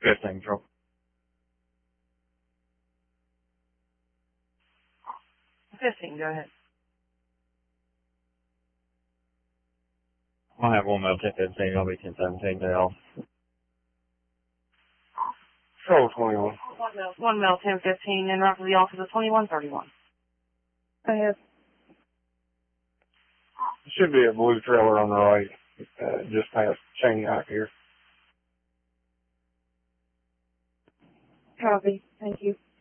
Central. Go ahead. I'll have 1 male 1015. I'll be 1017 now. Control 21. 1 male 1015 and route to the office of 2131. Go ahead. Should be a blue trailer on the right, just past Cheney Hike here. Copy. Thank you.